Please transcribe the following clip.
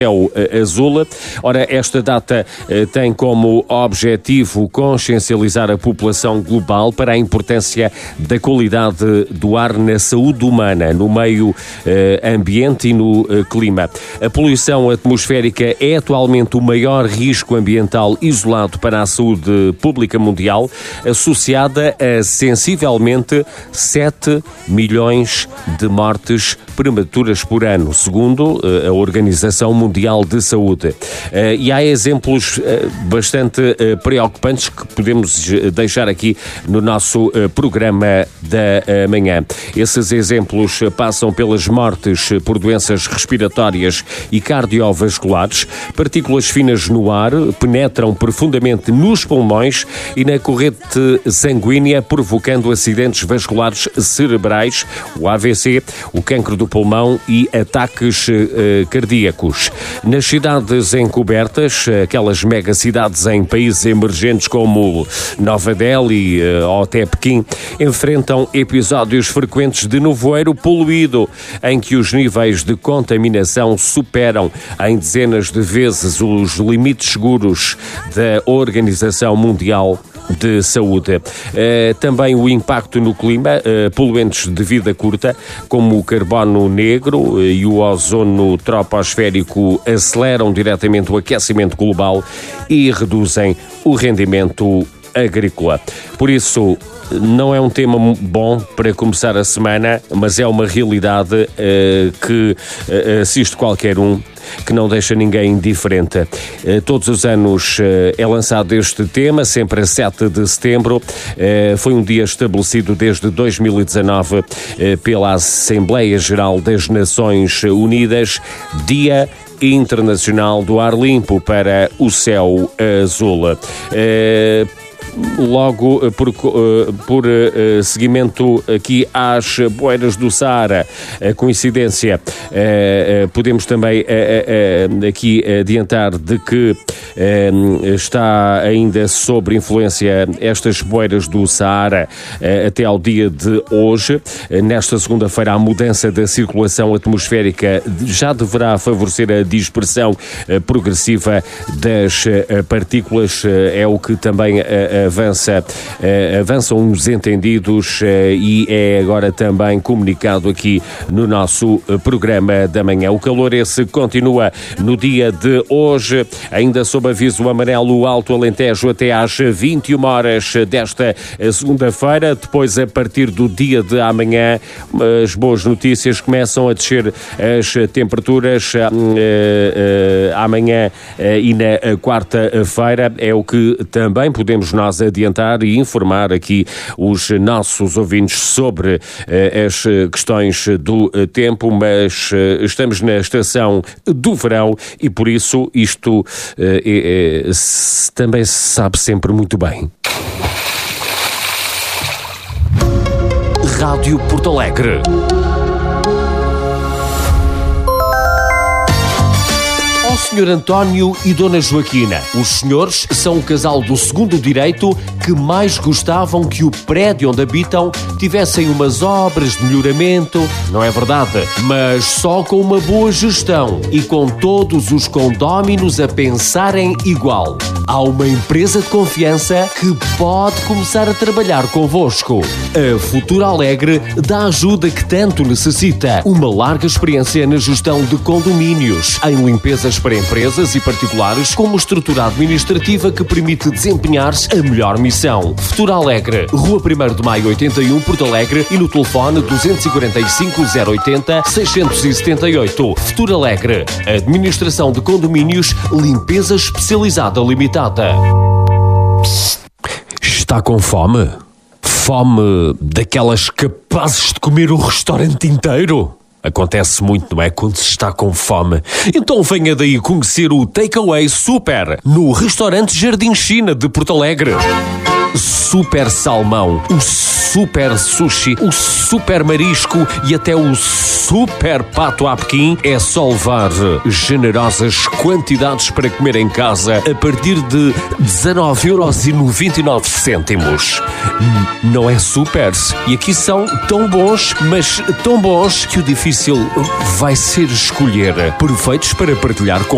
Céu Azul. Ora, esta data tem como objetivo consciencializar a população global para a importância da qualidade do ar na saúde humana, no meio ambiente e no clima. A poluição atmosférica é atualmente o maior risco ambiental isolado para a saúde pública mundial, associada a sensivelmente 7 milhões de mortes prematuras por ano, segundo a Organização Mundial de Saúde. E há exemplos bastante preocupantes que podemos deixar aqui no nosso programa da manhã. Esses exemplos passam pelas mortes por doenças respiratórias e cardiovasculares, partículas finas no ar penetram profundamente nos pulmões e na corrente sanguínea, provocando acidentes vasculares cerebrais, o AVC, o cancro do pulmão e ataques cardíacos. Nas cidades encobertas, aquelas megacidades em países emergentes como Nova Delhi ou até Pequim, enfrentam episódios frequentes de nevoeiro poluído, em que os níveis de contaminação superam em dezenas de vezes os limites seguros da Organização Mundial de Saúde. Também o impacto no clima, poluentes de vida curta, como o carbono negro e o ozono troposférico, aceleram diretamente o aquecimento global e reduzem o rendimento agrícola. Por isso, não é um tema bom para começar a semana, mas é uma realidade que assiste qualquer um, que não deixa ninguém indiferente. Todos os anos é lançado este tema, sempre a 7 de setembro. Foi um dia estabelecido desde 2019 pela Assembleia Geral das Nações Unidas, Dia Internacional do Ar Limpo para o Céu Azul. Logo por seguimento aqui às boeiras do Saara, a coincidência, podemos também aqui adiantar de que está ainda sob influência estas boeiras do Saara até ao dia de hoje. Nesta segunda-feira, a mudança da circulação atmosférica já deverá favorecer a dispersão progressiva das partículas, é o que também avançam os entendidos e é agora também comunicado aqui no nosso programa da manhã. O calor esse continua no dia de hoje, ainda sob aviso amarelo Alto Alentejo até às 21 horas desta segunda-feira. Depois, a partir do dia de amanhã, as boas notícias, começam a descer as temperaturas amanhã e na quarta-feira. É o que também podemos nós adiantar e informar aqui os nossos ouvintes sobre as questões do tempo, mas estamos na estação do verão e por isso isto também se sabe sempre muito bem. Rádio Porto Alegre. Sr. António e Dona Joaquina. Os senhores são o casal do segundo direito que mais gostavam que o prédio onde habitam tivessem umas obras de melhoramento, não é verdade? Mas só com uma boa gestão e com todos os condóminos a pensarem igual. Há uma empresa de confiança que pode começar a trabalhar convosco. A Futura Alegre dá a ajuda que tanto necessita. Uma larga experiência na gestão de condomínios, em limpezas para empresas e particulares, com uma estrutura administrativa que permite desempenhar-se a melhor missão. Futura Alegre, Rua 1º de Maio 81, Porto Alegre, e no telefone 245 080 678. Futura Alegre, Administração de Condomínios, Limpeza Especializada Limitada. Está com fome? Fome daquelas capazes de comer o restaurante inteiro? Acontece muito, não é? Quando se está com fome. Então venha daí conhecer o Takeaway Super no restaurante Jardim China de Porto Alegre. Super salmão, o super sushi, o super marisco e até o super pato à Pequim. É só levar generosas quantidades para comer em casa a partir de 19,99€. Não é super? E aqui são tão bons, mas tão bons que o difícil vai ser escolher. Perfeitos para partilhar com